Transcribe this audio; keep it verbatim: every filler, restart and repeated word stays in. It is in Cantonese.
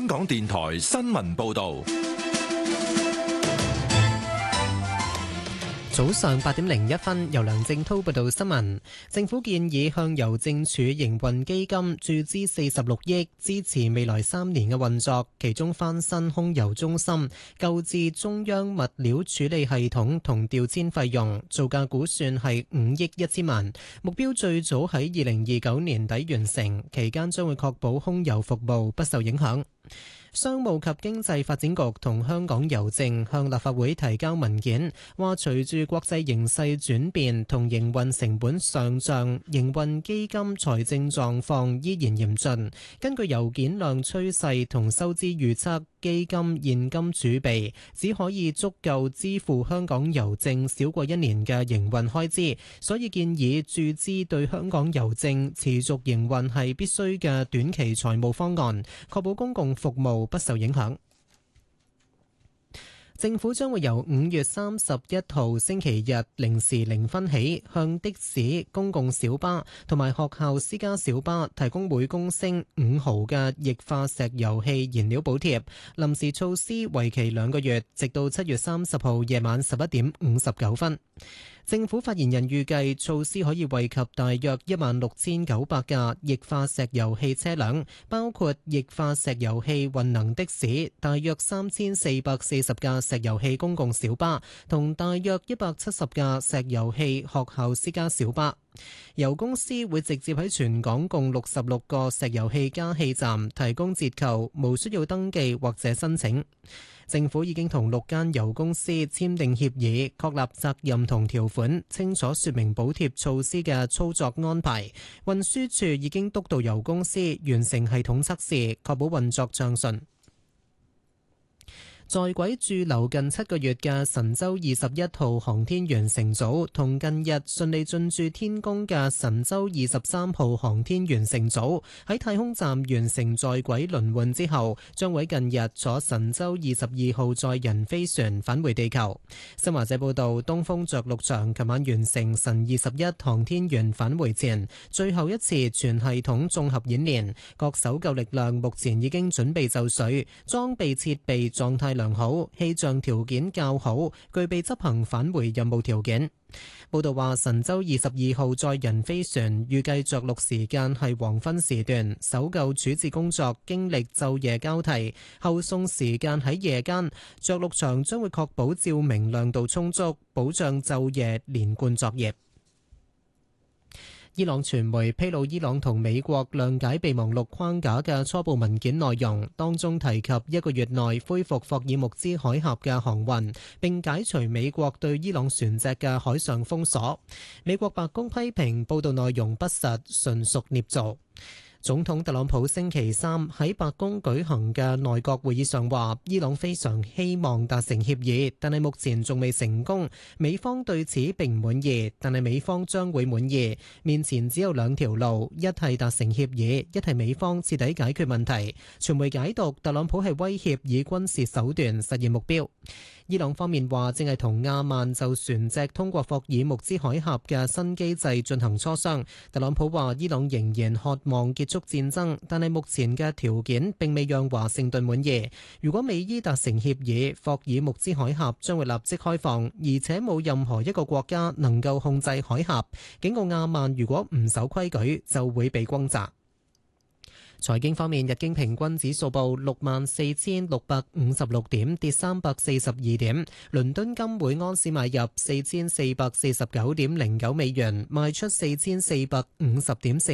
香港電台新聞報道。 早上八點零一分，由梁正滔報道新聞。政府建議向郵政署營運基金注資四十六億，支持未來三年嘅運作，其中翻新空郵中心、購置中央物料處理系統同調遷費用，造價估算係五億一千萬。目標最早喺二零二九年底完成，期間將會確保空郵服務不受影響。商務及經濟發展局同香港郵政向立法會提交文件，話隨住國際形勢轉變同營運成本上漲，營運基金財政狀況依然嚴峻。根據郵件量趨勢同收支預測，基金現金儲備只可以足夠支付香港郵政少過一年嘅營運開支，所以建議注資對香港郵政持續營運係必須嘅短期財務方案，確保公共服務不受影響。政府將會由五月三十一號星期日零時零分起，向的士、公共小巴同埋學校私家小巴提供每公升五毫嘅液化石油氣燃料補貼。臨時措施為期兩個月，直到七月三十號夜晚十一點五十九分。政府發言人預計措施可以惠及大約一萬六千九百架液化石油氣車輛，包括液化石油氣混能的士，大約三千四百四十架石油氣公共小巴，同大約一百七十架石油氣學校私家小巴。油公司會直接喺全港共六十六個石油氣加氣站提供折扣，無需要登記或者申請。政府已經同六間油公司簽訂協議，確立責任同條款，清楚說明補貼措施嘅操作安排。運輸署已經督導油公司完成系統測試，確保運作暢順。在軌駐留近七個月嘅神舟二十一號航天員乘組同近日順利進駐天宮嘅神舟二十三號航天員乘組喺太空站完成在軌輪換之後，將會近日坐神舟二十二號載人飛船返回地球。新華社報道，東風着陸場琴晚完成神二十一航天員返回前最後一次全系統綜合演練，各搜救力量目前已經準備就緒，裝備設備狀態良好，氣象條件較好，具備執行返回任務條件。報道話，神舟二十二號載人飛船預計着陸時間係黃昏時段，搜救處置工作經歷晝夜交替，後送時間喺夜間。着陸場將會確保照明亮度充足，保障晝夜連貫作業。伊朗傳媒披露伊朗同美國諒解備忘錄框架嘅初步文件內容，當中提及一個月內恢復霍爾木茲海峽嘅航運，並解除美國對伊朗船隻嘅海上封鎖。美國白宮批評報道內容不實，純屬捏造。總統特朗普星期三喺白宮舉行嘅內閣會議上話，伊朗非常希望達成協議，但係目前仲未成功。美方對此並唔滿意，但係美方將會滿意。面前只有兩條路，一係達成協議，一係美方徹底解決問題。傳媒解讀特朗普係威脅以軍事手段實現目標。伊朗方面話正係同亞曼就船隻通過霍爾木茲海峽嘅新機制進行磋商。特朗普話伊朗仍然渴望結束戰爭，但係目前嘅條件並未讓華盛頓滿意。如果美伊達成協議，霍爾木茲海峽將會立即開放，而且冇任何一個國家能夠控制海峽。警告亞曼如果唔守規矩，就會被轟炸。財經方面，日經平均指數報六萬四千六百五十六點，跌三百四十二點。倫敦金每安士買入四千四百四十九點零九美元，賣出四千四百五十點四